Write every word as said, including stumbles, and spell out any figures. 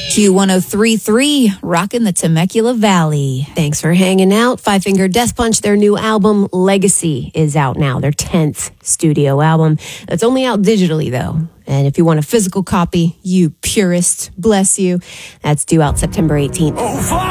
Q one oh three point three, rocking the Temecula Valley. Thanks for hanging out. Five Finger Death Punch, their new album, Legacy, is out now. Their tenth studio album. It's only out digitally, though. And if you want a physical copy, you purist, bless you, that's due out September eighteenth.